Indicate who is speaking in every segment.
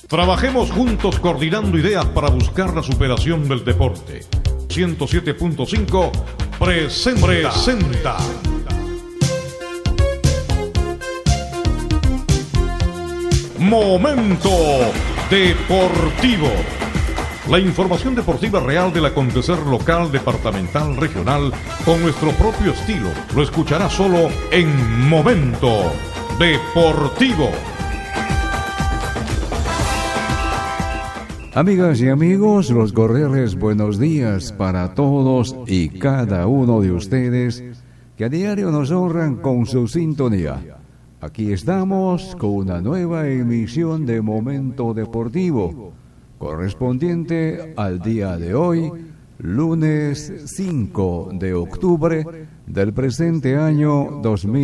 Speaker 1: Trabajemos juntos coordinando ideas para buscar la superación del deporte. 107.5 presenta. Momento Deportivo. La información deportiva real del acontecer local, departamental, regional, con nuestro propio estilo. Lo escuchará solo en Momento Deportivo.
Speaker 2: Amigas y amigos, los correales, buenos días para todos y cada uno de ustedes que a diario nos honran con su sintonía. Aquí estamos con una nueva emisión de Momento Deportivo, correspondiente al día de hoy, lunes 5 de octubre del presente año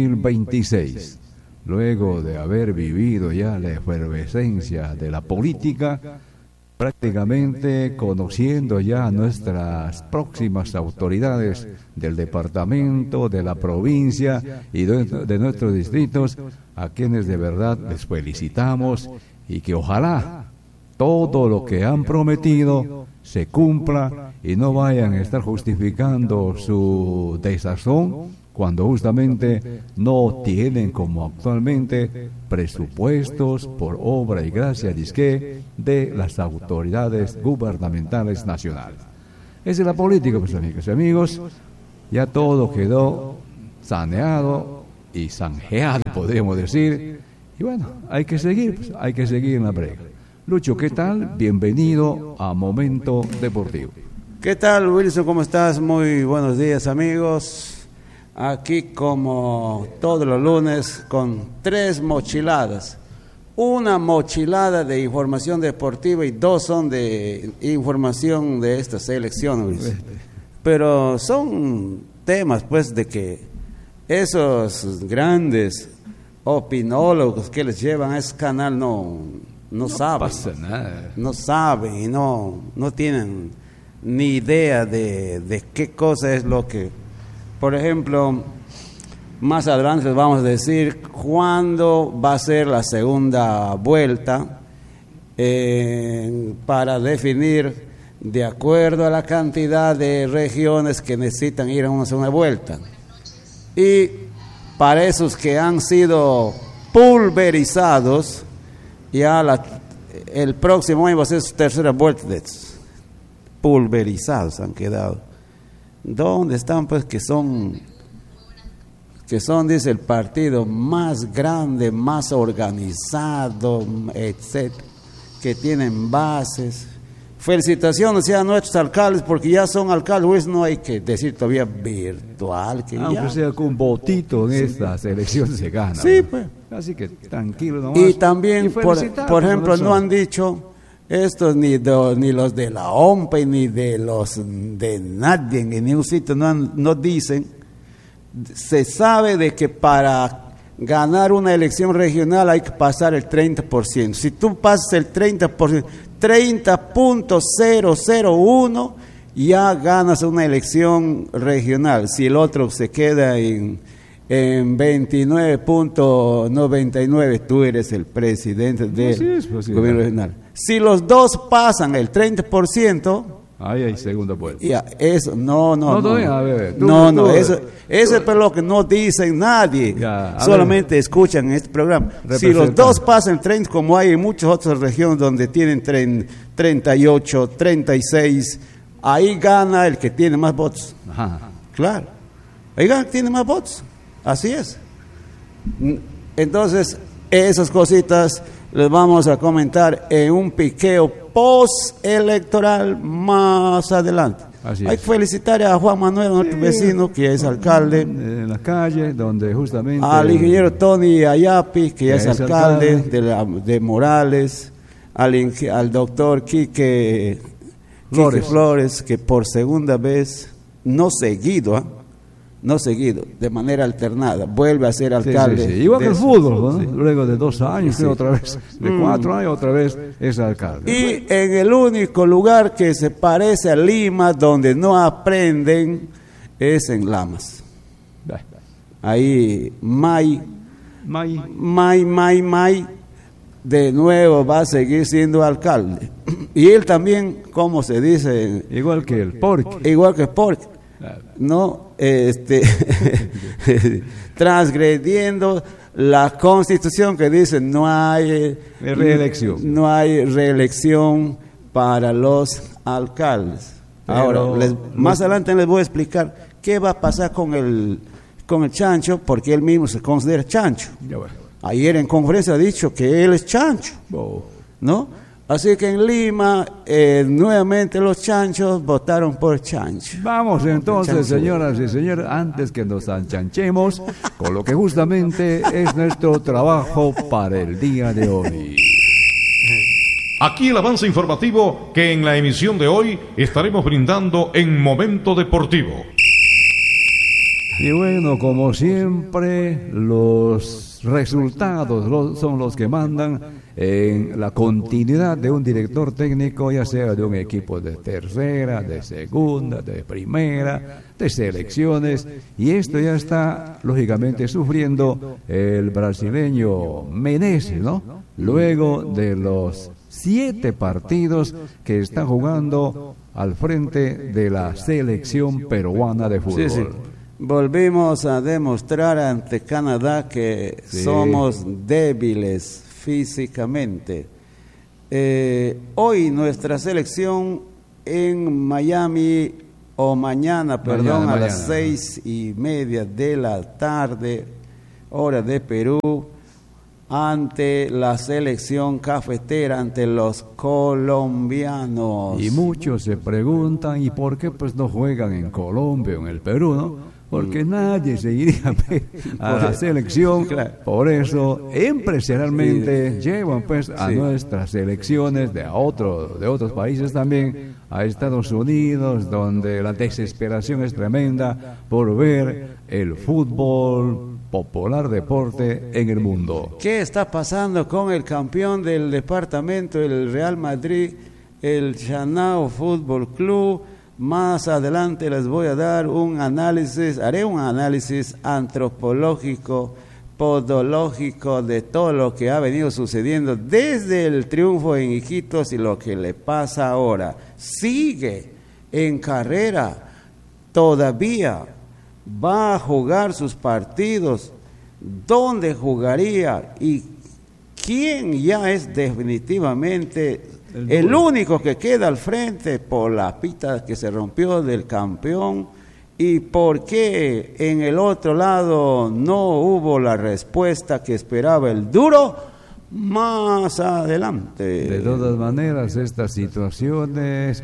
Speaker 2: 2026. Luego de haber vivido ya la efervescencia de la política, prácticamente conociendo ya nuestras próximas autoridades del departamento, de la provincia y de nuestros distritos, a quienes de verdad les felicitamos y que ojalá todo lo que han prometido se cumpla y no vayan a estar justificando su desazón cuando justamente no tienen, como actualmente, presupuestos por obra y gracia de las autoridades gubernamentales nacionales. Esa es la política, pues, amigas y amigos. Ya todo quedó saneado y zanjeado, podríamos decir. Y bueno, hay que seguir en la brega. Lucho, ¿qué tal? Bienvenido a Momento Deportivo.
Speaker 3: ¿Qué tal, Wilson? ¿Cómo estás? Muy buenos días, amigos. Aquí como todos los lunes con 3 mochiladas. Una mochilada de información deportiva y 2 son de información de esta selección. Pero son temas pues de que esos grandes opinólogos que les llevan a ese canal no saben.
Speaker 2: Pasa nada.
Speaker 3: No saben y no tienen ni idea de qué cosa es lo que... Por ejemplo, más adelante les vamos a decir cuándo va a ser la segunda vuelta para definir de acuerdo a la cantidad de regiones que necesitan ir a una segunda vuelta. Y para esos que han sido pulverizados, ya el próximo año va a ser su tercera vuelta. Pulverizados han quedado. ¿Dónde están? Pues que son, dice, el partido más grande, más organizado, etcétera, que tienen bases. Felicitaciones a nuestros alcaldes, porque ya son alcaldes, pues no hay que decir todavía virtual. Que
Speaker 2: aunque sea con un votito en estas elecciones se gana.
Speaker 3: Sí, pues.
Speaker 2: Así que tranquilo nomás.
Speaker 3: Y también, por ejemplo, no han dicho... Estos ni los de la OMPE, ni de los de nadie, en ningún sitio no dicen. Se sabe de que para ganar una elección regional hay que pasar el 30%. Si tú pasas el 30%, 30.001, ya ganas una elección regional. Si el otro se queda en 29.99, tú eres el presidente del gobierno regional. Si los dos pasan el 30%,
Speaker 2: ahí hay segunda vuelta.
Speaker 3: Ya, eso, no. Eso es lo que no dicen nadie. Ya, solamente escuchan en este programa. Si los dos pasan el 30%, como hay en muchas otras regiones donde tienen 38, 36, ahí gana el que tiene más votos.
Speaker 2: Ajá.
Speaker 3: Claro. Ahí gana el que tiene más votos. Así es. Entonces, esas cositas les vamos a comentar en un piqueo post-electoral más adelante. Hay que felicitar a Juan Manuel, nuestro vecino, que es alcalde.
Speaker 2: En la calle, donde justamente...
Speaker 3: Al ingeniero Tony Ayapi, que ya es alcalde de Morales. Al doctor Quique Flores, que por segunda vez, no seguido, de manera alternada, vuelve a ser alcalde.
Speaker 2: Sí. Igual que el fútbol, ¿no? Sí. Luego de 2 años, otra vez, de 4 años, otra vez es alcalde.
Speaker 3: Y en el único lugar que se parece a Lima, donde no aprenden, es en Lamas. Ahí, May de nuevo va a seguir siendo alcalde. Y él también, como se dice,
Speaker 2: igual que el Porky.
Speaker 3: Igual que Porky, ¿no? Transgrediendo la Constitución que dice no hay reelección para los alcaldes. Ahora, más adelante les voy a explicar qué va a pasar con el chancho, porque él mismo se considera chancho. Ayer en conferencia ha dicho que él es chancho, ¿no? Así que en Lima, nuevamente los chanchos votaron por chancho.
Speaker 2: Vamos entonces, señoras y señores, antes que nos anchanchemos con lo que justamente es nuestro trabajo para el día de hoy.
Speaker 1: Aquí el avance informativo que en la emisión de hoy estaremos brindando en Momento Deportivo.
Speaker 2: Y bueno, como siempre, los resultados son los que mandan en la continuidad de un director técnico, ya sea de un equipo de tercera, de segunda, de primera, de selecciones, y esto ya está lógicamente sufriendo el brasileño Menezes, ¿no? Luego de los 7 partidos que está jugando al frente de la selección peruana de fútbol. Sí.
Speaker 3: Volvimos a demostrar ante Canadá que somos débiles físicamente. Hoy nuestra selección en Miami, o mañana, a las 6:30 de la tarde, hora de Perú, ante la selección cafetera, ante los colombianos.
Speaker 2: Y muchos se preguntan, ¿y por qué pues no juegan en Colombia o en el Perú, no? Porque nadie se iría a la selección, por eso empresarialmente llevan pues a nuestras selecciones de otros países también, a Estados Unidos, donde la desesperación es tremenda por ver el fútbol popular deporte en el mundo.
Speaker 3: ¿Qué está pasando con el campeón del departamento, el Real Madrid, el Chanao Fútbol Club? Más adelante les voy a dar haré un análisis antropológico, podológico de todo lo que ha venido sucediendo desde el triunfo en Iquitos y lo que le pasa ahora. Sigue en carrera, todavía va a jugar sus partidos, dónde jugaría y quién ya es definitivamente el único que queda al frente por la pita que se rompió del campeón, y por qué en el otro lado no hubo la respuesta que esperaba el duro. Más adelante.
Speaker 2: De todas maneras, estas situaciones,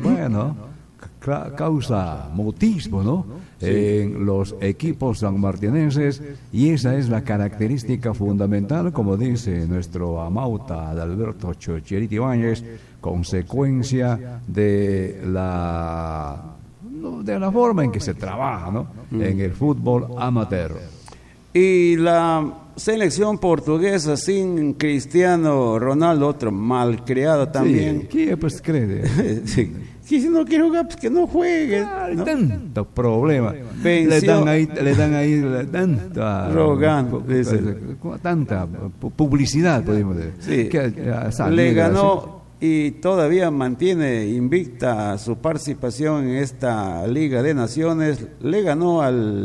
Speaker 2: causa mutismo, ¿no? En los equipos sanmartinenses, y esa es la característica fundamental, como dice nuestro amauta Adalberto Chocherito Ibáñez, consecuencia de la forma en que se trabaja, ¿no? En el fútbol amateur.
Speaker 3: Y la selección portuguesa sin Cristiano Ronaldo, otro malcriado también.
Speaker 2: Sí, ¿quién pues cree?
Speaker 3: Sí. Si no quiere jugar, pues que no juegue.
Speaker 2: ¿No? Tanto problema. Le dan ahí tanta publicidad, podemos decir.
Speaker 3: Sí. Le ganó y todavía mantiene invicta su participación en esta Liga de Naciones. Le ganó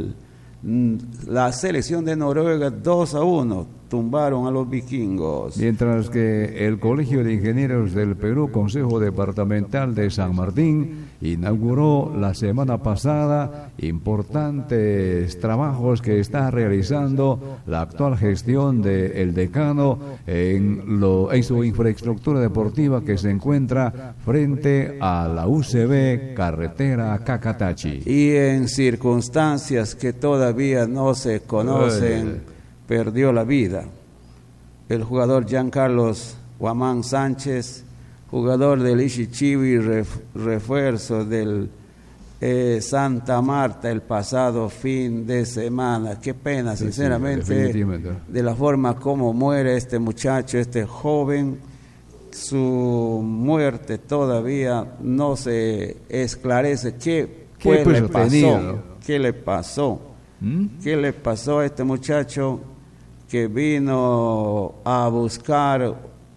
Speaker 3: la selección de Noruega 2-1. Tumbaron a los vikingos.
Speaker 2: Mientras que el Colegio de Ingenieros del Perú, Consejo Departamental de San Martín, inauguró la semana pasada importantes trabajos que está realizando la actual gestión del decano en su infraestructura deportiva que se encuentra frente a la UCB Carretera Cacatachi.
Speaker 3: Y en circunstancias que todavía no se conocen, perdió la vida el jugador Giancarlos Guamán Sánchez, jugador del Ishichibi, refuerzo del Santa Marta el pasado fin de semana. Qué pena, sinceramente, de la forma como muere este muchacho, este joven. Su muerte todavía no se esclarece. ¿Qué le pasó? ¿Qué le pasó? ¿Qué le pasó a este muchacho que vino a buscar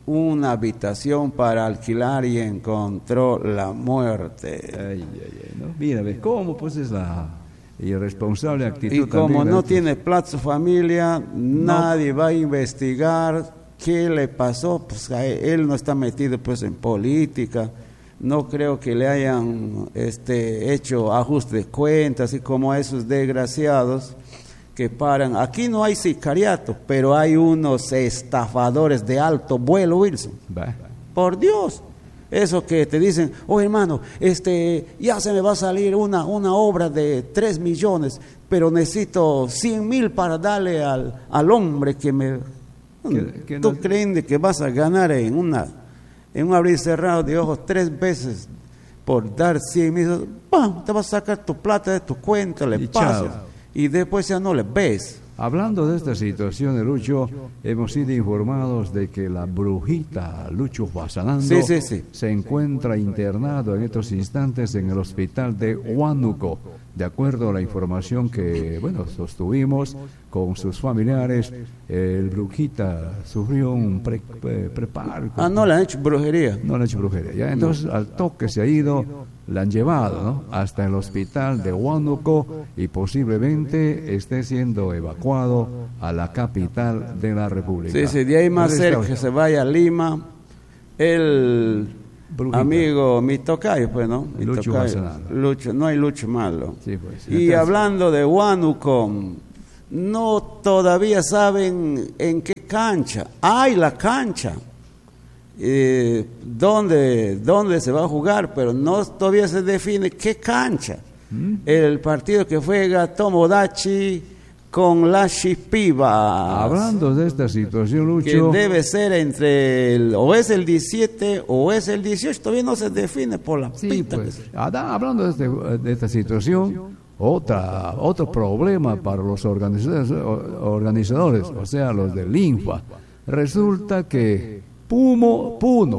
Speaker 3: una habitación para alquilar y encontró la muerte.
Speaker 2: ¿No? Mira, ve cómo pues es la irresponsable actitud.
Speaker 3: Y como
Speaker 2: también,
Speaker 3: no tiene plata su familia, nadie va a investigar qué le pasó. Pues él no está metido pues en política. No creo que le hayan hecho ajuste de cuentas, así como a esos desgraciados que paran. Aquí no hay sicariato, pero hay unos estafadores de alto vuelo, Wilson. Por Dios. Eso que te dicen, oh hermano, ya se me va a salir una obra de 3 millones, pero necesito 100,000 para darle al hombre que me... ¿Tú crees que vas a ganar en un abrir y cerrado de ojos 3 veces por dar 100,000? ¡Pam! Te vas a sacar tu plata de tu cuenta, le pasas. Y después ya no le ves.
Speaker 2: Hablando de esta situación de Lucho, hemos sido informados de que la brujita Lucho Fasanando se encuentra internado en estos instantes en el hospital de Huánuco. De acuerdo a la información que, sostuvimos con sus familiares, el brujita sufrió un preparo.
Speaker 3: No le han hecho brujería.
Speaker 2: No le han hecho brujería. Ya, entonces, al toque se ha ido, la han llevado, ¿no?, hasta el hospital de Huánuco y posiblemente esté siendo evacuado a la capital de la República.
Speaker 3: Sí, de ahí más cerca que se vaya a Lima. Brujita. Amigo, mi tocayo, pues, ¿no? Lucho, no hay Lucho malo.
Speaker 2: Sí, pues.
Speaker 3: Y entonces, hablando de Huánuco, no todavía saben en qué cancha. Hay la cancha. ¿Dónde se va a jugar? Pero no todavía se define qué cancha. El partido que juega Tomodachi con la Shipibas.
Speaker 2: Hablando de esta situación, Lucho,
Speaker 3: que debe ser entre o es el 17 o es el 18, todavía no se define por la pista.
Speaker 2: Pues, hablando de esta situación, otro problema para los organizadores, o sea, los del Linfa. Resulta que Puno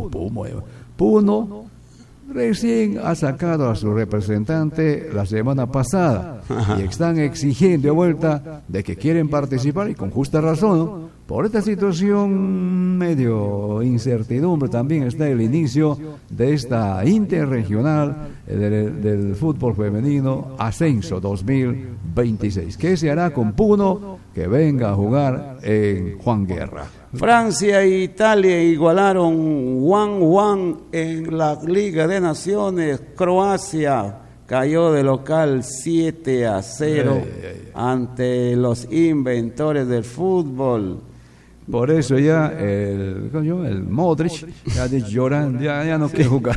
Speaker 2: recién ha sacado a su representante la semana pasada y están exigiendo de vuelta de que quieren participar, y con justa razón, ¿no? Por esta situación medio incertidumbre también está el inicio de esta interregional del fútbol femenino Ascenso 2026. ¿Qué se hará con Puno, que venga a jugar en Juan Guerra?
Speaker 3: Francia e Italia igualaron 1-1 en la Liga de Naciones. Croacia cayó de local 7-0 ante los inventores del fútbol.
Speaker 2: Por eso ya el Modric ya llorando, ya no quiere jugar.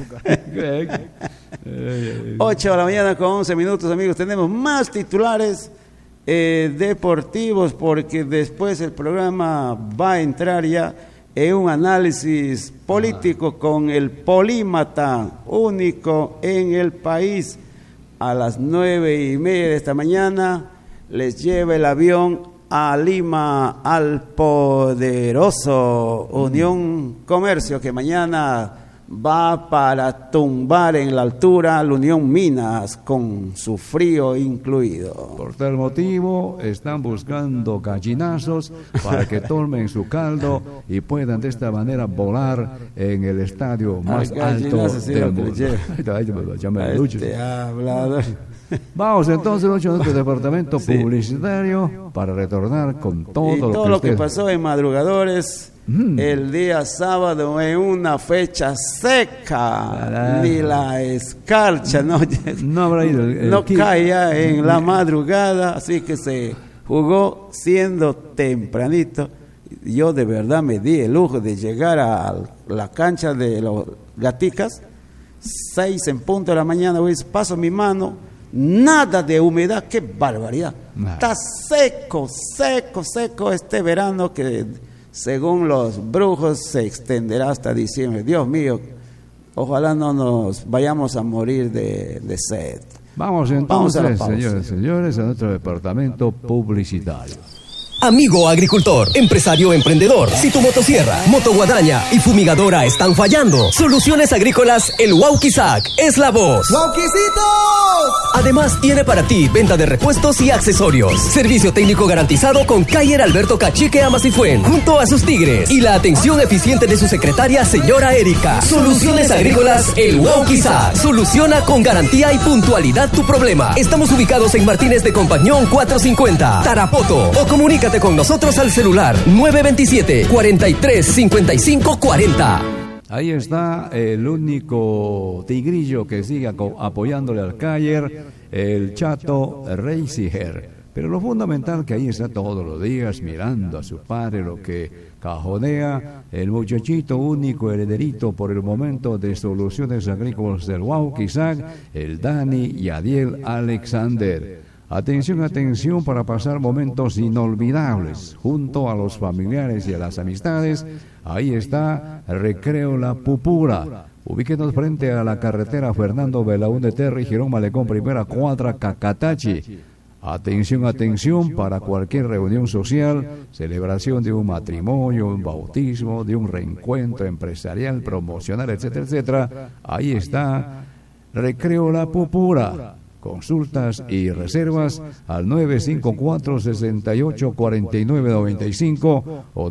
Speaker 3: 8 de la mañana con 11 minutos, amigos. Tenemos más titulares deportivos, porque después el programa va a entrar ya en un análisis político con el polímata único en el país. A las 9:30 de esta mañana les lleva el avión a Lima al poderoso Unión Comercio, que mañana va para tumbar en la altura la Unión Minas con su frío incluido.
Speaker 2: Por tal motivo están buscando gallinazos para que tomen su caldo y puedan de esta manera volar en el estadio más alto del mundo. Vamos entonces a nuestro departamento publicitario para retornar con todo
Speaker 3: lo que pasó en Madrugadores. El día sábado, en una fecha seca, ni la escarcha no
Speaker 2: habrá ido
Speaker 3: no caía en la madrugada, así que se jugó siendo tempranito. Yo de verdad me di el lujo de llegar a la cancha de los Gaticas 6 en punto de la mañana. Paso mi mano, nada de humedad, qué barbaridad. Está seco este verano, que según los brujos se extenderá hasta diciembre. Dios mío, ojalá no nos vayamos a morir de sed.
Speaker 2: Vamos entonces, señores, a nuestro departamento publicitario.
Speaker 4: Amigo agricultor, empresario emprendedor, si tu motosierra, motoguadaña y fumigadora están fallando, Soluciones Agrícolas El Wauquizac es la voz.
Speaker 5: ¡Wauquicitos!
Speaker 4: Además, tiene para ti venta de repuestos y accesorios. Servicio técnico garantizado con Cayer Alberto Cachique Amasifuen, junto a sus tigres. Y la atención eficiente de su secretaria, señora Erika. Soluciones Agrícolas El Wauquizac. Soluciona con garantía y puntualidad tu problema. Estamos ubicados en Martínez de Compañón 450, Tarapoto. O comunícate con nosotros al celular 927 43 55 40.
Speaker 2: Ahí está el único tigrillo que sigue apoyándole al Cayer, el Chato Reisiger. Pero lo fundamental que ahí está todos los días mirando a su padre, lo que cajonea el muchachito único herederito por el momento de Soluciones Agrícolas del Wauquizac, el Dani Yadiel Alexander. Atención, atención para pasar momentos inolvidables junto a los familiares y a las amistades. Ahí está Recreo La Pupura. Ubíquenos frente a la carretera Fernando Belaúnde Terry, Girón Malecón, primera cuadra, Cacatachi. Atención, atención para cualquier reunión social, celebración de un matrimonio, un bautismo, de un reencuentro empresarial, promocional, etcétera, etcétera. Ahí está Recreo La Pupura. Consultas y reservas al 954-684995 o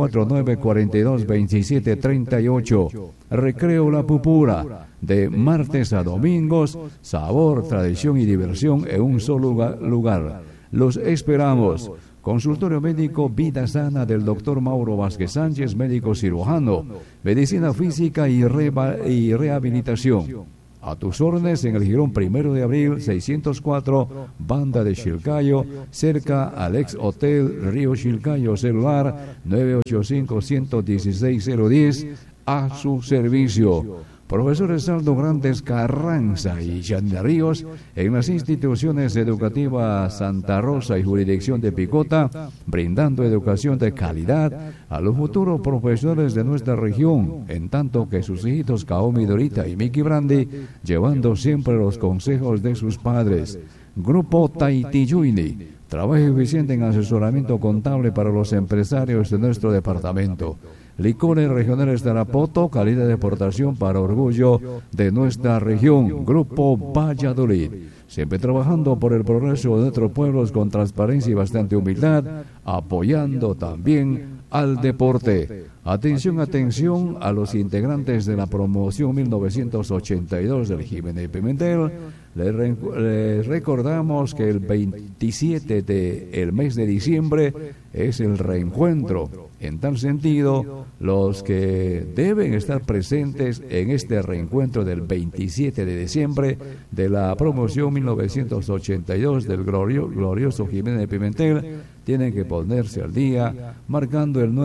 Speaker 2: 949-422738. Recreo La Pupura, de martes a domingos, sabor, tradición y diversión en un solo lugar. Los esperamos. Consultorio médico Vida Sana del Dr. Mauro Vázquez Sánchez, médico cirujano, medicina física y rehabilitación. A tus órdenes en el Girón 1 de abril 604, Banda de Chilcayo, cerca al ex Hotel Río Chilcayo, celular 985-116-010, a su servicio. Profesores Saldo Grandes Carranza y Yanina Ríos, en las instituciones educativas Santa Rosa y Jurisdicción de Picota, brindando educación de calidad a los futuros profesores de nuestra región, en tanto que sus hijitos Kaomi Dorita y Miki Brandi, llevando siempre los consejos de sus padres. Grupo Taitiyuini, trabajo eficiente en asesoramiento contable para los empresarios de nuestro departamento. Licores Regionales Tarapoto, calidad de exportación para orgullo de nuestra región. Grupo Valladolid, siempre trabajando por el progreso de nuestros pueblos con transparencia y bastante humildad, apoyando también al deporte. Atención, atención a los integrantes de la promoción 1982 del Jiménez Pimentel. Les recordamos que el 27 del mes de diciembre es el reencuentro. En tal sentido, los que deben estar presentes en este reencuentro del 27 de diciembre de la promoción 1982 del glorioso Jiménez Pimentel tienen que ponerse al día marcando el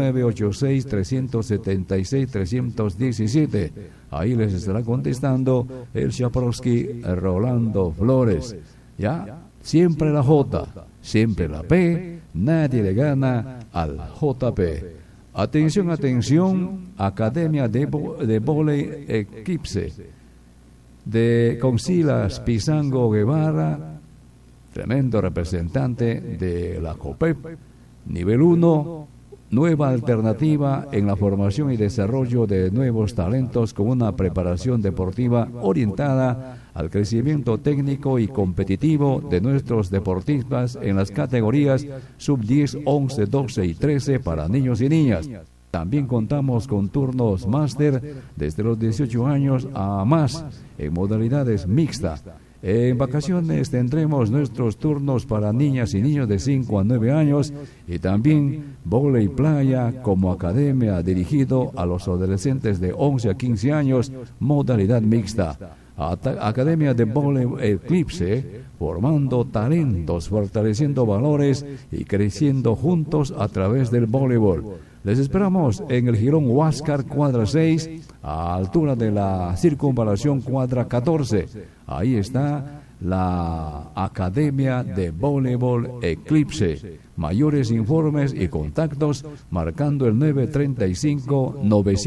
Speaker 2: 986-376-317. Ahí les estará contestando el Chaprowski Rolando Flores. Ya, siempre la J, siempre la P, nadie le gana al JP. Atención, atención, Academia de Vóley Eclipse de Concilas Pizango Guevara, tremendo representante de la COPEP, nivel 1, nueva alternativa en la formación y desarrollo de nuevos talentos con una preparación deportiva orientada al crecimiento técnico y competitivo de nuestros deportistas en las categorías sub-10, 11, 12 y 13 para niños y niñas. También contamos con turnos máster desde los 18 años a más en modalidades mixtas. En vacaciones tendremos nuestros turnos para niñas y niños de 5 a 9 años y también vóley playa como academia dirigido a los adolescentes de 11 a 15 años, modalidad mixta. Academia de Vóley Eclipse, formando talentos, fortaleciendo valores y creciendo juntos a través del voleibol. Les esperamos en el Girón Huáscar, cuadra 6, a altura de la circunvalación cuadra 14. Ahí está la Academia de Voleibol Eclipse. Mayores informes y contactos marcando el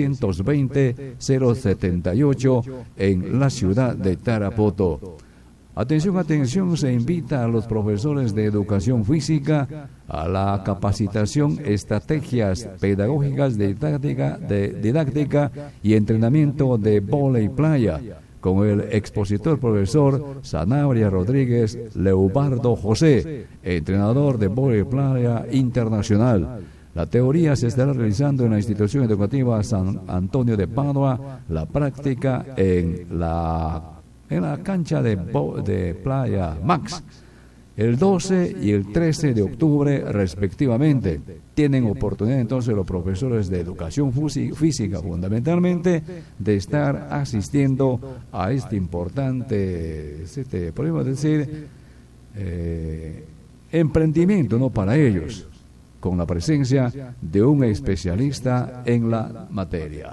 Speaker 2: 935-920-078 en la ciudad de Tarapoto. Atención, atención, se invita a los profesores de educación física a la capacitación, estrategias pedagógicas de didáctica y entrenamiento de vóley playa, con el expositor profesor Sanabria Rodríguez Leubardo José, entrenador de vóley playa internacional. La teoría se estará realizando en la institución educativa San Antonio de Padua, la práctica en la cancha de Playa Max, el 12 y el 13 de octubre respectivamente. Tienen oportunidad entonces los profesores de educación física fundamentalmente de estar asistiendo a este importante, podemos decir, emprendimiento, ¿no?, para ellos, con la presencia de un especialista en la materia.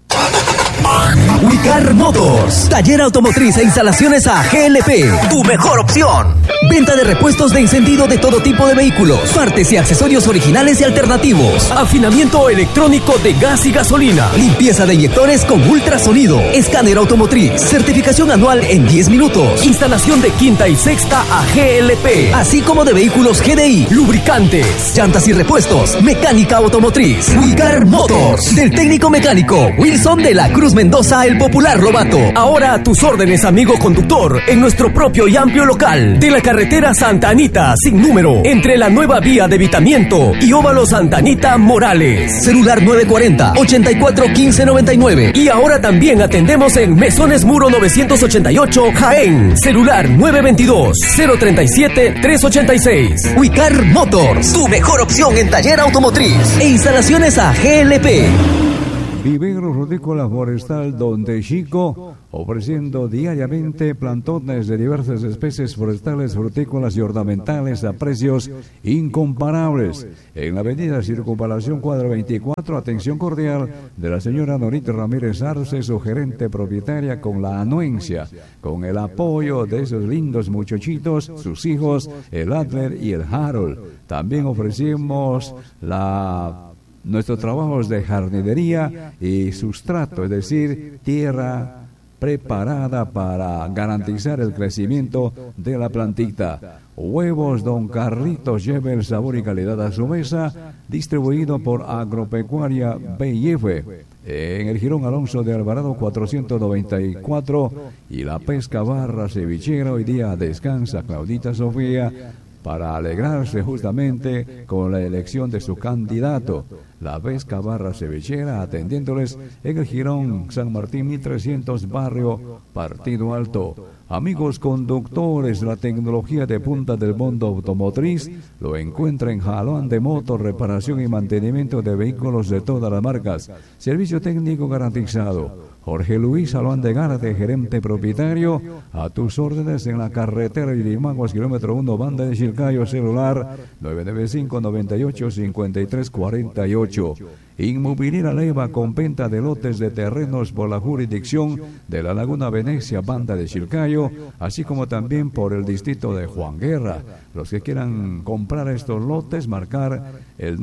Speaker 4: Wicar Motors, taller automotriz e instalaciones a GLP, tu mejor opción. Venta de repuestos de encendido de todo tipo de vehículos, partes y accesorios originales y alternativos, afinamiento electrónico de gas y gasolina, limpieza de inyectores con ultrasonido, escáner automotriz, certificación anual en 10 minutos, instalación de quinta y sexta a GLP, así como de vehículos GDI, lubricantes, llantas y repuestos, mecánica automotriz. Wicar Motors, del técnico mecánico Wilson de la Cruz Mendoza, el popular Lobato. Ahora a tus órdenes, amigo conductor, en nuestro propio y amplio local de la carretera Santa Anita sin número, entre la nueva vía de Vitamiento y Óvalo Santa Anita Morales. Celular 940-841599. Y ahora también atendemos en Mesones Muro 988 Jaén. Celular 922-037-386. Wicar Motors, tu mejor opción en taller automotriz e instalaciones a GLP.
Speaker 2: Vivero Frutícola Forestal Donde Chico, ofreciendo diariamente plantones de diversas especies forestales, frutícolas y ornamentales a precios incomparables. En la avenida Circunvalación Cuadra 24, atención cordial de la señora Norita Ramírez Arce, su gerente propietaria, con la anuencia, con el apoyo de esos lindos muchachitos, sus hijos, el Adler y el Harold. También ofrecimos nuestros trabajos de jardinería y sustrato, es decir, tierra preparada para garantizar el crecimiento de la plantita. Huevos Don Carlitos, lleve el sabor y calidad a su mesa, distribuido por Agropecuaria BIF, en el Jirón Alonso de Alvarado 494, y la Pesca Barra Cevichera. Hoy día descansa Claudita Sofía para alegrarse justamente con la elección de su candidato. La Pesca Barra Cevichera, atendiéndoles en el Jirón San Martín 1300, barrio Partido Alto. Amigos conductores, la tecnología de punta del mundo automotriz lo encuentra en Jalón de Motor, reparación y mantenimiento de vehículos de todas las marcas. Servicio técnico garantizado. Jorge Luis Salón de Garte, gerente propietario, a tus órdenes en la carretera Irimaguas, kilómetro 1, banda de Chilcayo. Celular 995-98-5348. Inmobiliaria Leva, con venta de lotes de terrenos por la jurisdicción de la Laguna Venecia, banda de Chilcayo, así como también por el distrito de Juan Guerra. Los que quieran comprar estos lotes, marcar el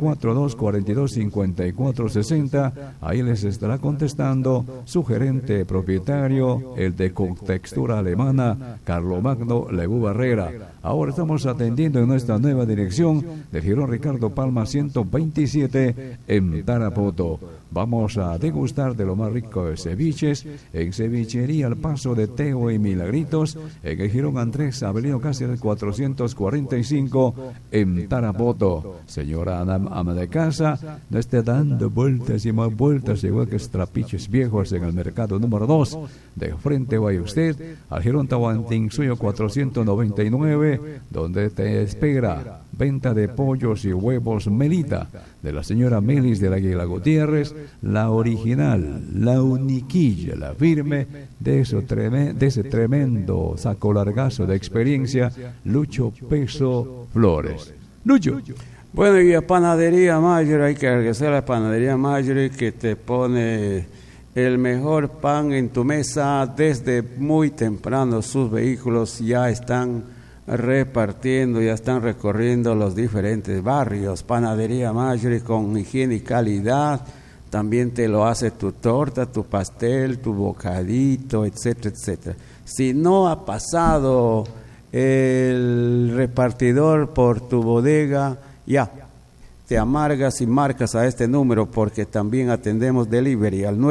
Speaker 2: 942-42-5460. Ahí les estará contestando su gerente propietario, el de Contextura Alemana, Carlomagno Lebu Barrera. Ahora estamos atendiendo en nuestra nueva dirección del Jirón Ricardo Palma 127 en Tarapoto. Vamos a degustar de lo más rico de ceviches en Cevichería El Paso de Teo y Milagritos, en el Jirón Andrés Avelino Cáceres 445 en Tarapoto. Señora ama de casa, no esté dando vueltas y más vueltas igual que trapiches viejos en el mercado número 2. De frente vaya usted al Jirón Tahuantinsuyo 499, donde te espera venta de pollos y huevos Melita, de la señora Melis de la Aguila Gutiérrez, la original, la uniquilla, la firme, de ese tremendo saco largazo de experiencia, Lucho Peso Flores. Lucho.
Speaker 3: Bueno, y a Panadería Mayor, hay que agradecer a la Panadería Mayor, que te pone el mejor pan en tu mesa desde muy temprano. Sus vehículos ya están repartiendo, ya están recorriendo los diferentes barrios. Panadería Mayor, con higiene y calidad, también te lo hace tu torta, tu pastel, tu bocadito, etcétera, etcétera. Si no ha pasado el repartidor por tu bodega, ya, te amargas y marcas a este número, porque también atendemos delivery al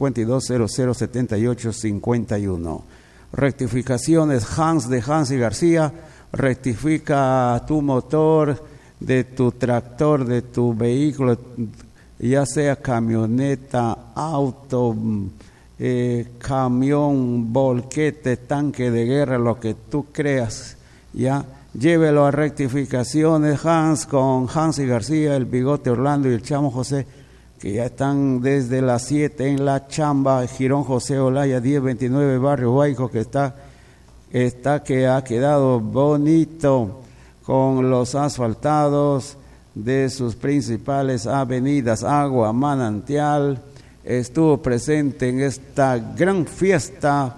Speaker 3: 952-0078-51. Rectificaciones Hans de Hans y García, rectifica tu motor de tu tractor, de tu vehículo, ya sea camioneta, auto, camión, volquete, tanque de guerra, lo que tú creas, ya, llévelo a rectificaciones Hans, con Hans y García, el Bigote Orlando y el Chamo José, que ya están desde las 7 en la chamba. Girón José Olaya 1029, Barrio Guayco, que que ha quedado bonito con los asfaltados de sus principales avenidas. Agua Manantial estuvo presente en esta gran fiesta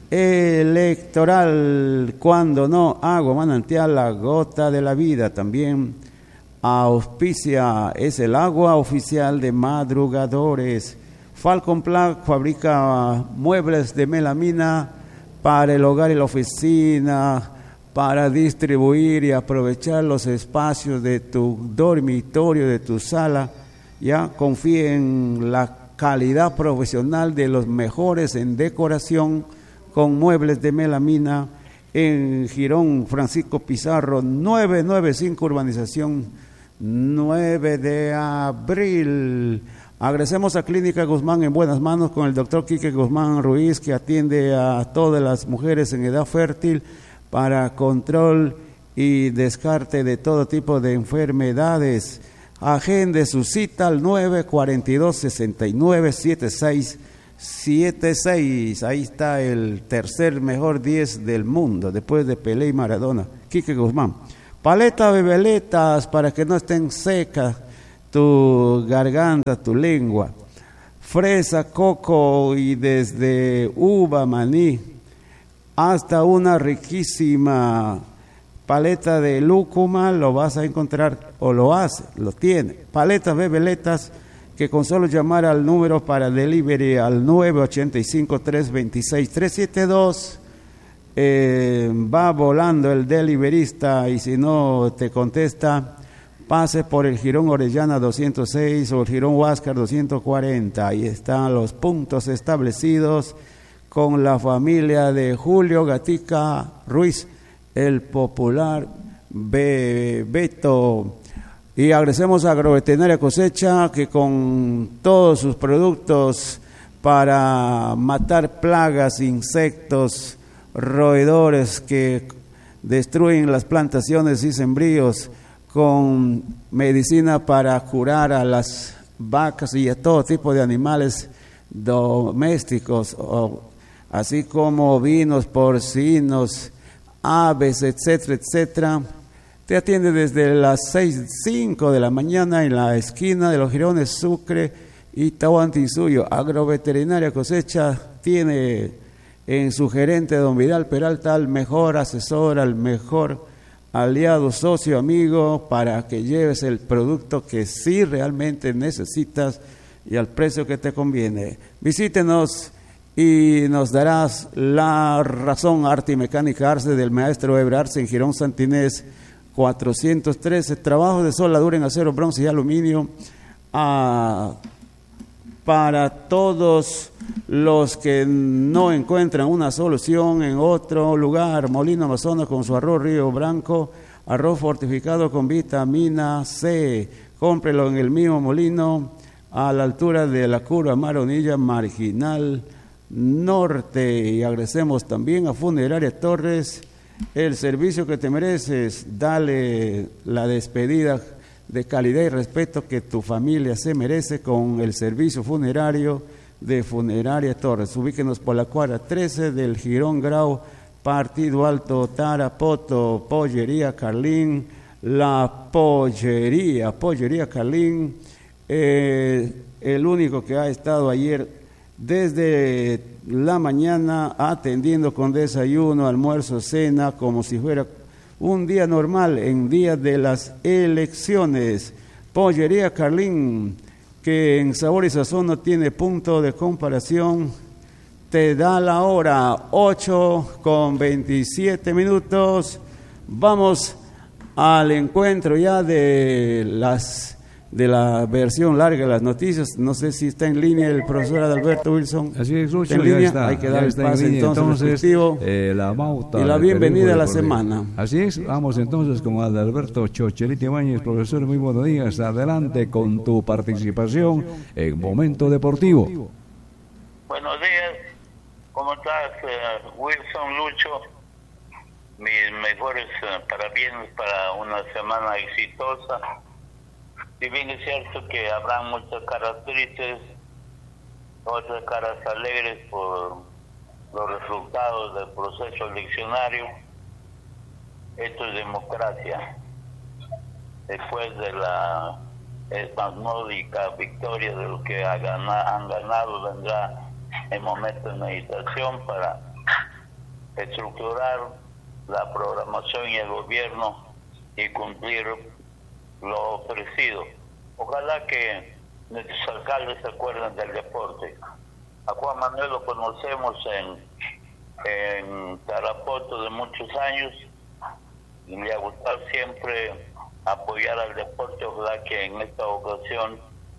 Speaker 3: electoral. Cuando no, Agua Manantial, la gota de la vida, también auspicia, es el agua oficial de madrugadores. Falcon Plaque fabrica muebles de melamina para el hogar y la oficina, para distribuir y aprovechar los espacios de tu dormitorio, de tu sala. Ya confíe en la calidad profesional de los mejores en decoración con muebles de melamina en Girón Francisco Pizarro 995, urbanización 9 de abril. Agradecemos a Clínica Guzmán en buenas manos con el doctor Quique Guzmán Ruiz, que atiende a todas las mujeres en edad fértil para control y descarte de todo tipo de enfermedades. Agende su cita al 942-697676. Ahí está el tercer mejor 10 del mundo, después de Pelé y Maradona. Quique Guzmán. Paleta bebeletas para que no estén secas tu garganta, tu lengua. Fresa, coco y desde uva, maní, hasta una riquísima paleta de lúcuma, lo vas a encontrar, o lo tiene. Paletas bebeletas, que con solo llamar al número para delivery al 985-326-372, va volando el deliverista, y si no te contesta, pase por el Girón Orellana 206 o el Girón Huáscar 240. Ahí están los puntos establecidos con la familia de Julio Gatica Ruiz, el popular Beto. Y agradecemos a Agroveterinaria Cosecha, que con todos sus productos para matar plagas, insectos, roedores que destruyen las plantaciones y sembríos, con medicina para curar a las vacas y a todo tipo de animales domésticos, así como ovinos, porcinos, aves, etcétera, etcétera. Te atiende desde las 6:05 de la mañana en la esquina de los Girones Sucre y Tahuantinsuyo. Agroveterinaria Cosecha tiene en su gerente don Vidal Peralta al mejor asesor, al mejor aliado, socio, amigo, para que lleves el producto que sí realmente necesitas y al precio que te conviene. Visítenos y nos darás la razón. Arte y Mecánica Arce del maestro Ebre Arce en Girón Santinés 413. Trabajo de soldadura en acero, bronce y aluminio para todos los que no encuentran una solución en otro lugar. Molino Amazonas con su arroz Río Branco, arroz fortificado con vitamina C. Cómprelo en el mismo molino, a la altura de la curva Maronilla Marginal Norte. Y agradecemos también a Funeraria Torres, el servicio que te mereces. Dale la despedida de calidad y respeto que tu familia se merece con el servicio funerario de Funeraria Torres. Ubíquenos por la cuadra 13 del Girón Grau, Partido Alto, Tarapoto. Pollería Carlín, la Pollería Carlín, el único que ha estado ayer desde la mañana atendiendo con desayuno, almuerzo, cena, como si fuera un día normal en día de las elecciones. Pollería Carlín, que en Sabor y Sazón no tiene punto de comparación. Te da la hora 8:27. Vamos al encuentro ya de la versión larga de las noticias. No sé si está en línea el profesor Adalberto Wilson.
Speaker 2: Así es, Lucho,
Speaker 3: ¿Está en línea?
Speaker 2: está,
Speaker 3: hay que dar el
Speaker 2: está
Speaker 3: pase entonces
Speaker 2: la pauta
Speaker 3: y la bienvenida a la semana.
Speaker 2: Así es, vamos entonces con Adalberto Chochelito Ibáñez. Profesor, muy buenos días, adelante con tu participación en Momento Deportivo.
Speaker 6: Buenos días, ¿cómo estás, Wilson, Lucho? Mis mejores parabienes para una semana exitosa. Si bien es cierto que habrán muchas caras tristes, otras caras alegres por los resultados del proceso eleccionario, esto es democracia. Después de la espasmódica victoria de los que han ganado, vendrá el momento de meditación para estructurar la programación y el gobierno y cumplir lo ofrecido. Ojalá que nuestros alcaldes se acuerden del deporte. A Juan Manuel lo conocemos en Tarapoto de muchos años y le ha gustado siempre apoyar al deporte. Ojalá que en esta ocasión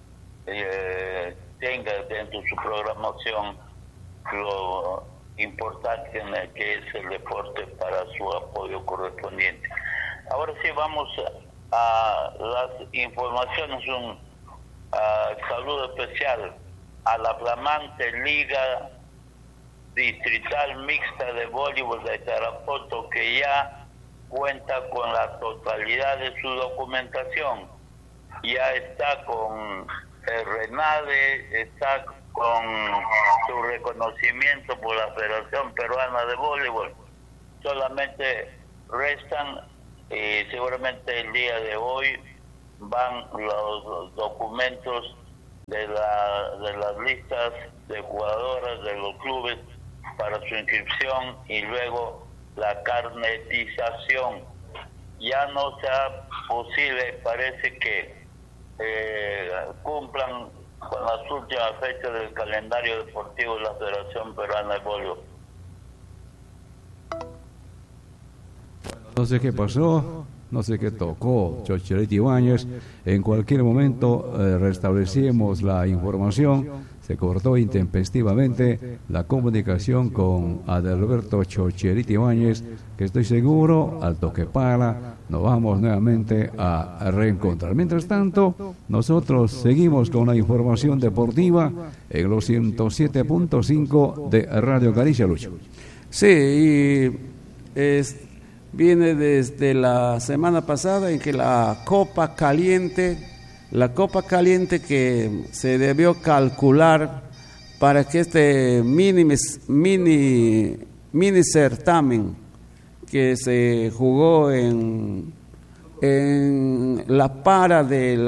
Speaker 6: tenga dentro de su programación lo importante en el que es el deporte para su apoyo correspondiente. Ahora sí vamos a las informaciones. Un saludo especial a la flamante Liga Distrital Mixta de Voleibol de Tarapoto, que ya cuenta con la totalidad de su documentación. Ya está con el RENADE, está con su reconocimiento por la Federación Peruana de Voleibol. Solamente restan, seguramente el día de hoy van los documentos de las listas de jugadoras de los clubes para su inscripción y luego la carnetización. Ya no sea posible, parece que cumplan con las últimas fechas del calendario deportivo de la Federación Peruana de Voleibol.
Speaker 2: No sé qué pasó, no sé qué tocó Chochelito Ibáñez. En cualquier momento restablecimos la información. Se cortó intempestivamente la comunicación con Adalberto Chochelito Ibáñez, que estoy seguro, al toque para, nos vamos nuevamente a reencontrar. Mientras tanto, nosotros seguimos con la información deportiva en los 107.5 de Radio Galicia, Lucho.
Speaker 3: Sí, y viene desde la semana pasada en que la Copa Caliente que se debió calcular para que este mini certamen que se jugó en la para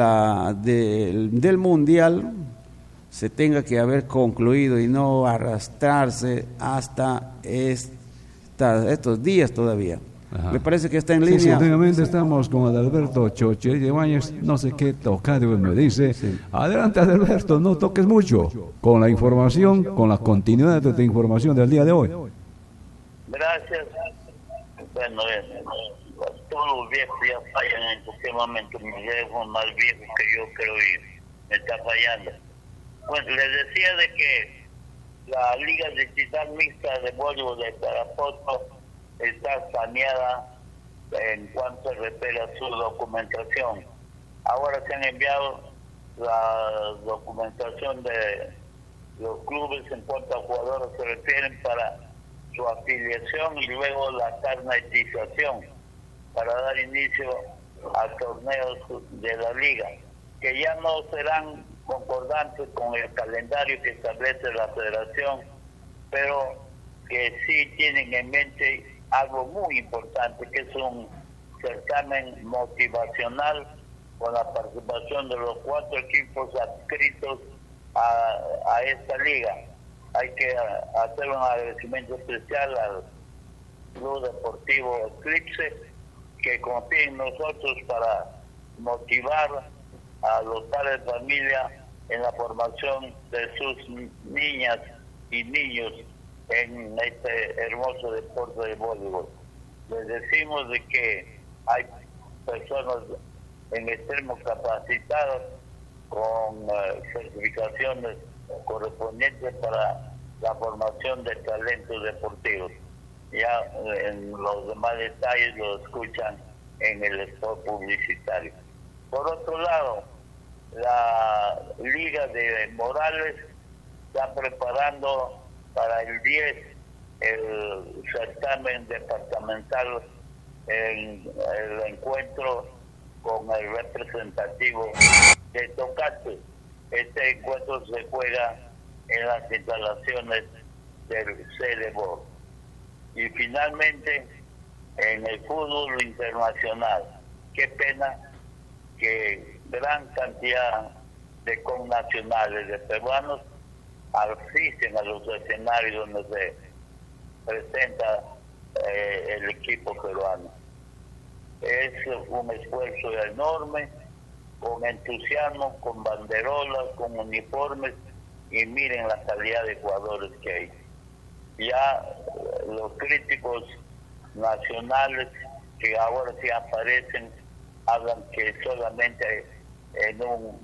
Speaker 3: del Mundial se tenga que haber concluido y no arrastrarse hasta estos días todavía.
Speaker 2: Ajá.
Speaker 3: Me parece que está en línea.
Speaker 2: Sí, nuevamente estamos con Adalberto Chochelito Ibáñez. No sé qué tocar, me dice. Sí. Adelante, Adalberto, no toques mucho con la información, con la continuidad de tu información del día de hoy.
Speaker 6: Gracias. Bueno, todos los viejos ya fallan en cualquier momento. Mi viejo más viejo que yo creo y me está fallando. Bueno, les decía de que la Liga Distrital Mixta de Voleibol de Tarapoto está saneada en cuanto se refiere a su documentación. Ahora se han enviado la documentación de los clubes en cuanto a jugadores se refieren para su afiliación y luego la carnetización para dar inicio a torneos de la liga, que ya no serán concordantes con el calendario que establece la federación, pero que sí tienen en mente algo muy importante, que es un certamen motivacional con la participación de los 4 equipos adscritos a esta liga. Hay que hacer un agradecimiento especial al Club Deportivo Eclipse, que confía en nosotros para motivar a los padres de familia en la formación de sus niñas y niños en este hermoso deporte de voleibol. Les decimos de que hay personas en extremo capacitadas con certificaciones correspondientes para la formación de talentos deportivos. Ya en los demás detalles lo escuchan en el spot publicitario. Por otro lado, la Liga de Morales está preparando para el 10 el certamen departamental en el encuentro con el representativo de Tocate. Este encuentro se juega en las instalaciones del CDBOR. Y finalmente, en el fútbol internacional, qué pena que gran cantidad de connacionales de peruanos asisten a los escenarios donde se presenta el equipo peruano. Es un esfuerzo enorme, con entusiasmo, con banderolas, con uniformes, y miren la calidad de jugadores que hay. Ya los críticos nacionales que ahora sí aparecen hablan que solamente en un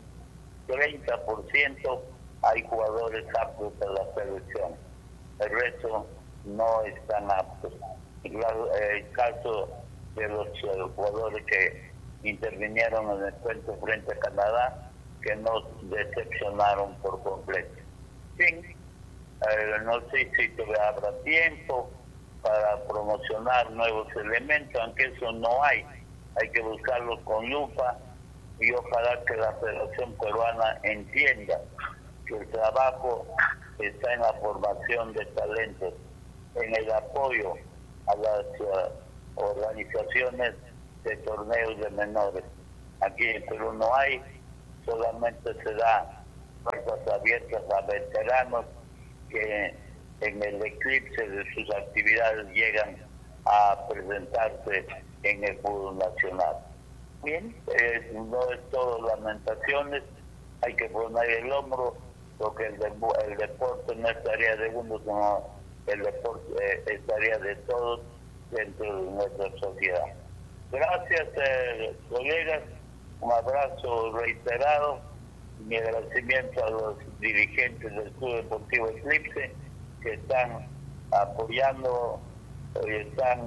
Speaker 6: 30% hay jugadores aptos a la selección. El resto no están aptos. El caso de los jugadores que intervinieron en el encuentro frente a Canadá, que nos decepcionaron por completo. Sí, no sé si todavía habrá tiempo para promocionar nuevos elementos, aunque eso no hay que buscarlos con lupa, y ojalá que la Federación Peruana entienda que el trabajo está en la formación de talentos, en el apoyo a las organizaciones de torneos de menores. Aquí en Perú no hay, solamente se da puertas abiertas a veteranos que en el eclipse de sus actividades llegan a presentarse en el fútbol nacional. Bien, no es todo lamentaciones, hay que poner el hombro, porque el deporte no es tarea de uno, sino el deporte es tarea de todos dentro de nuestra sociedad. Gracias, colegas, un abrazo reiterado, mi agradecimiento a los dirigentes del Club Deportivo Eclipse que están apoyando y están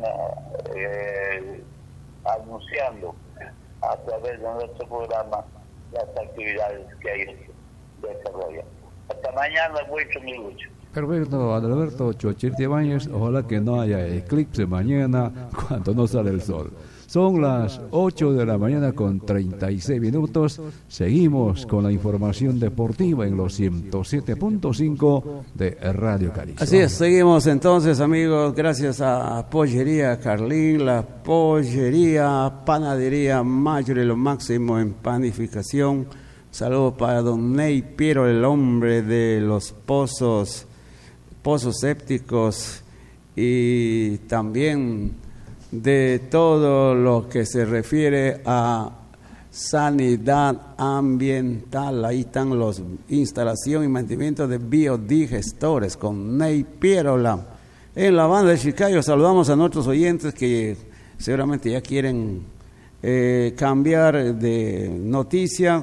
Speaker 6: anunciando a través de nuestro programa las actividades que ellos desarrollan. Hasta mañana, mucho mi lucho.
Speaker 2: Perfecto, Adalberto Chochirti Ibáñez, ojalá que no haya eclipse mañana cuando no sale el sol. Son las 8 de la mañana con 36 minutos. Seguimos con la información deportiva en los 107.5 de Radio Caribe.
Speaker 3: Así es, seguimos entonces, amigos, gracias a Pollería Carlín, la pollería, panadería mayor y lo máximo en panificación. Saludos para don Ney Piero, el hombre de los pozos sépticos, y también de todo lo que se refiere a sanidad ambiental. Ahí están las instalación y mantenimiento de biodigestores con Ney Pierola. En la banda de Chiclayo saludamos a nuestros oyentes que seguramente ya quieren cambiar de noticia,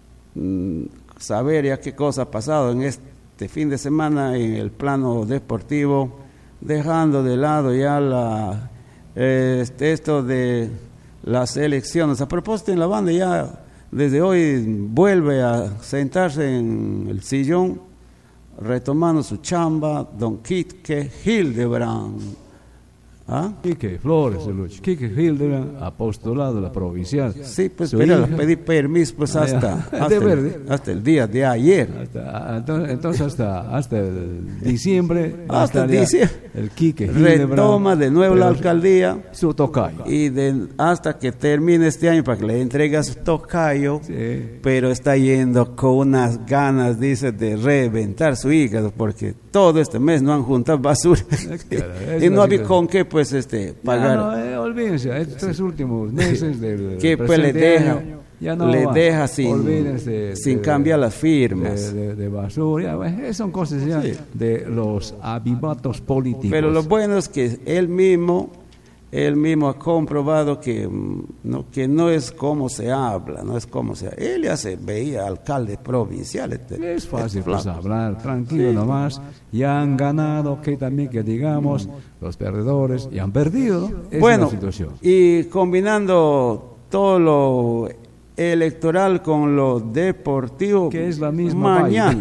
Speaker 3: saber ya qué cosa ha pasado en este fin de semana en el plano deportivo, dejando de lado ya esto de las elecciones. A propósito, en la banda ya desde hoy vuelve a sentarse en el sillón, retomando su chamba, don Quique Hildebrand. ¿Ah?
Speaker 2: Quique Flores, Quique Hildebrand, apostolado de la provincial.
Speaker 3: Sí, pues pero pedí permiso pues hasta el día de ayer.
Speaker 2: Entonces hasta el diciembre.
Speaker 3: Hasta diciembre.
Speaker 2: El Quique Hildebrand
Speaker 3: retoma de nuevo la alcaldía.
Speaker 2: Su tocayo.
Speaker 3: Y hasta que termine este año para que le entregue su tocayo. Sí. Pero está yendo con unas ganas, dice, de reventar su hígado, porque todo este mes no han juntado basura. Y no había con qué pues pagar.
Speaker 2: olvídense, estos 3 últimos meses del
Speaker 3: que pues le
Speaker 2: presente
Speaker 3: deja,
Speaker 2: año, ya no
Speaker 3: le
Speaker 2: va.
Speaker 3: deja sin
Speaker 2: Olvídense
Speaker 3: cambiar las firmas.
Speaker 2: de basura, ya, bueno, son cosas ya de los avivatos políticos.
Speaker 3: Pero lo bueno es que él mismo ha comprobado que no es como se habla, no es como se habla. Él ya se veía alcalde provincial.
Speaker 2: Es fácil pues hablar, tranquilo nomás. Ya han ganado, que también que digamos, los perdedores, y han perdido, ¿no? Esa
Speaker 3: Bueno,
Speaker 2: es la situación.
Speaker 3: y combinando todo lo electoral con lo deportivo,
Speaker 2: Que es la misma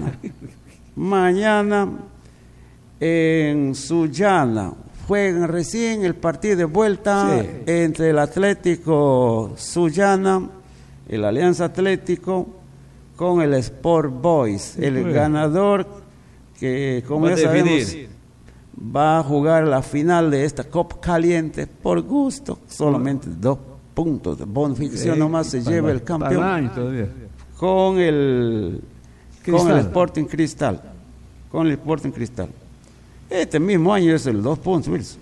Speaker 3: mañana en Sullana juegan recién el partido de vuelta entre el Atlético Sullana, el Alianza Atlético, con el Sport Boys. El ganador, que como ya sabemos, va a jugar la final de esta Copa Caliente por gusto, solamente 2 puntos de bonificación nomás se lleva el campeón con el Sporting Cristal. Con el Sporting Cristal. Este mismo año es el 2 puntos, Wilson.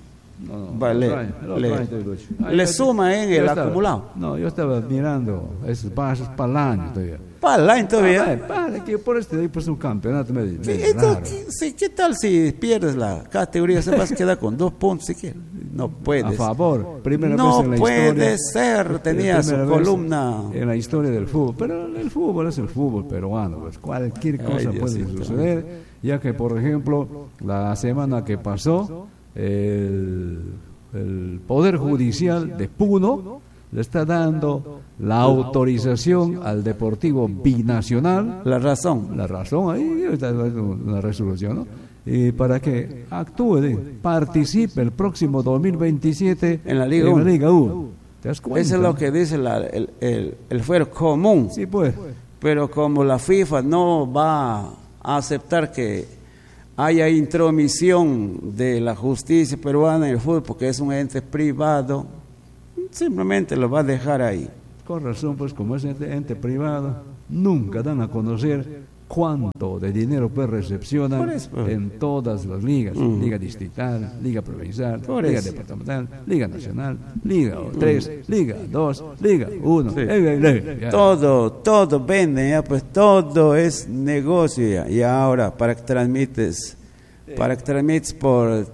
Speaker 3: Le suma en el acumulado.
Speaker 2: No, yo estaba mirando esos bases para el año todavía.
Speaker 3: Para el año todavía.
Speaker 2: Para que por este pues un campeonato medio
Speaker 3: raro.
Speaker 2: Sí,
Speaker 3: ¿Qué tal si pierdes la categoría? Se vas a quedar con 2 puntos si quieres. No puedes.
Speaker 2: A favor. Primera
Speaker 3: no
Speaker 2: vez en la
Speaker 3: puede
Speaker 2: historia,
Speaker 3: ser. Tenía su columna.
Speaker 2: En la historia del fútbol. Pero el fútbol es el fútbol peruano. Pues cualquier cosa puede suceder. Ya que, por ejemplo, la semana que pasó, el Poder Judicial de Puno le está dando la autorización al Deportivo Binacional.
Speaker 3: La razón
Speaker 2: ahí está una resolución, ¿no? Y para que actúe, participe el próximo 2027
Speaker 3: en la Liga
Speaker 2: 1. ¿Te das cuenta?
Speaker 3: Eso es lo que dice el fuero común.
Speaker 2: Sí, pues.
Speaker 3: Pero como la FIFA no va a aceptar que haya intromisión de la justicia peruana en el fútbol, porque es un ente privado, simplemente lo va a dejar ahí.
Speaker 2: Con razón, pues como es ente privado, nunca dan a conocer cuánto de dinero pues recepcionan en todas las ligas, liga distrital, liga provincial, liga departamental, liga nacional, liga 3, liga 2, liga 1,
Speaker 3: todo vende, ya, pues todo es negocio ya. Y ahora para que transmites por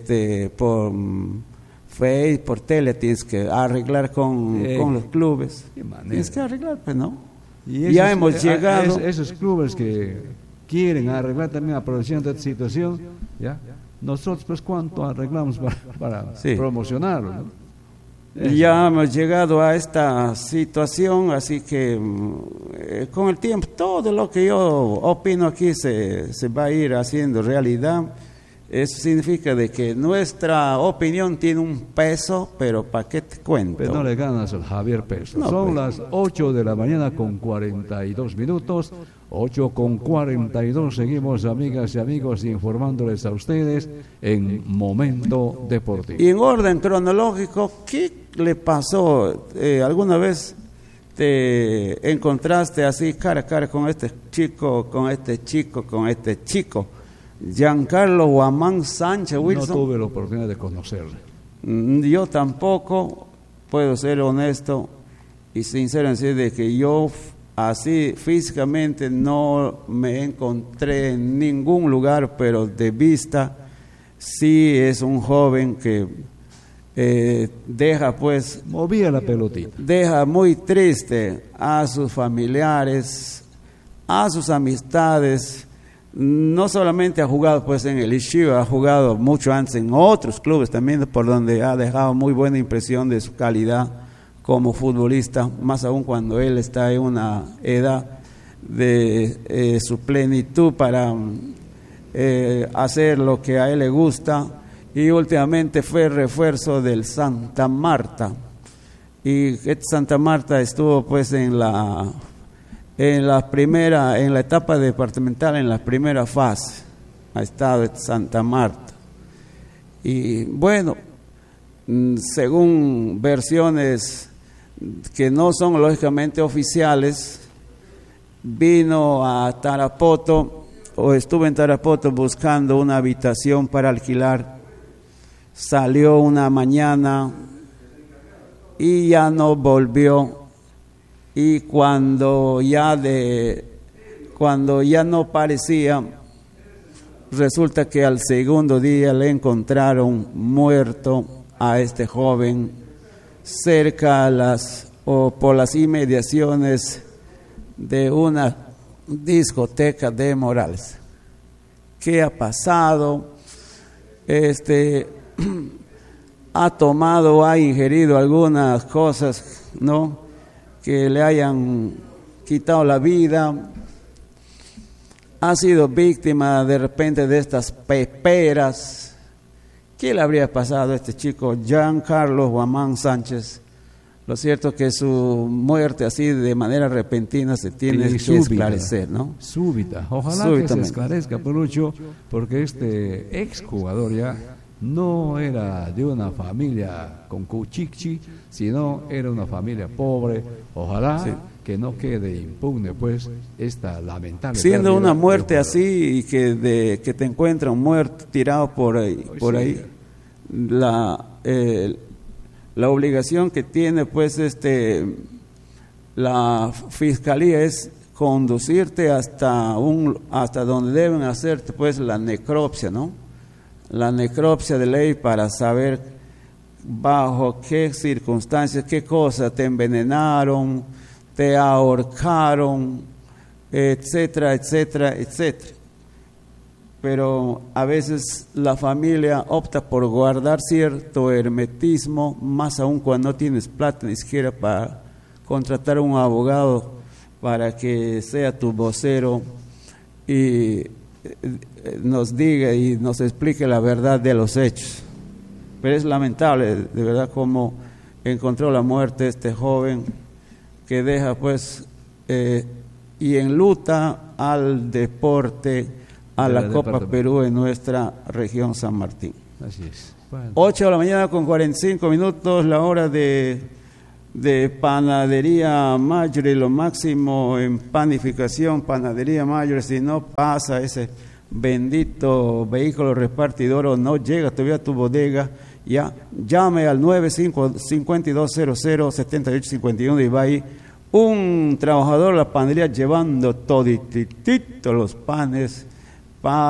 Speaker 3: Facebook, por tele, tienes que arreglar con los clubes. Tienes que arreglar, pues no.
Speaker 2: Y
Speaker 3: ya hemos llegado.
Speaker 2: Esos clubes que quieren arreglar también aprovechando esta situación, ¿ya? Nosotros pues cuánto arreglamos para promocionarlo, ¿no?
Speaker 3: Ya hemos llegado a esta situación, así que con el tiempo todo lo que yo opino aquí se va a ir haciendo realidad. Eso significa de que nuestra opinión tiene un peso, pero ¿para qué te cuento?
Speaker 2: Pero no le ganas al Javier Peso.
Speaker 3: No,
Speaker 2: son las 8 de la mañana con 42 minutos. 8:42, seguimos, amigas y amigos, informándoles a ustedes en Momento Deportivo.
Speaker 3: Y en orden cronológico, ¿qué le pasó? ¿Alguna vez te encontraste así cara a cara con este chico, Giancarlo Guamán Sánchez, Wilson?
Speaker 2: No tuve la oportunidad de conocerle.
Speaker 3: Yo tampoco, puedo ser honesto y sincero en decir de que yo así físicamente no me encontré en ningún lugar, pero de vista sí es un joven que deja pues...
Speaker 2: Movía la pelotita.
Speaker 3: Deja muy triste a sus familiares, a sus amistades. No solamente ha jugado pues en el Ishiva, ha jugado mucho antes en otros clubes también, por donde ha dejado muy buena impresión de su calidad como futbolista, más aún cuando él está en una edad de su plenitud para hacer lo que a él le gusta. Y últimamente fue refuerzo del Santa Marta, y Santa Marta estuvo pues en la etapa departamental, en la primera fase ha estado Santa Marta. Y bueno, según versiones que no son lógicamente oficiales, vino a Tarapoto, o estuvo en Tarapoto buscando una habitación para alquilar. Salió una mañana y ya no volvió. Y cuando ya no parecía, resulta que al segundo día le encontraron muerto a este joven cerca o por las inmediaciones de una discoteca de Morales. ¿Qué ha pasado? Ha tomado, ha ingerido algunas cosas, ¿no?, que le hayan quitado la vida. Ha sido víctima de repente de estas peperas. ¿Qué le habría pasado a este chico Giancarlo Guamán Sánchez? Lo cierto es que su muerte así de manera repentina se tiene que esclarecer, ¿no?
Speaker 2: Súbita. Ojalá que se esclarezca, Pelucho, porque este exjugador ya no era de una familia con cuchichi, sino era una familia pobre. Ojalá que no quede impune, pues, esta lamentable
Speaker 3: siendo una muerte así y que te encuentran muerto tirado por ahí, la obligación que tiene, pues, la fiscalía es conducirte hasta donde deben hacerte, pues, la necropsia, ¿no? La necropsia de ley para saber bajo qué circunstancias, qué cosas te envenenaron, te ahorcaron, etcétera, etcétera, etcétera. Pero a veces la familia opta por guardar cierto hermetismo, más aún cuando no tienes plata ni siquiera para contratar a un abogado para que sea tu vocero y nos diga y nos explique la verdad de los hechos. Pero es lamentable, de verdad, cómo encontró la muerte este joven que deja, pues, y enluta al deporte, a la Copa Perú en nuestra región San Martín.
Speaker 2: Así es. Bueno.
Speaker 3: 8 de la mañana con 45 minutos, la hora de Panadería Mayor, y lo máximo en panificación, Panadería Mayor. Si no pasa ese bendito vehículo repartidor o no llega todavía a tu bodega, ya llame al 95-5200-7851 y va ahí un trabajador de la panadería llevando toditito los panes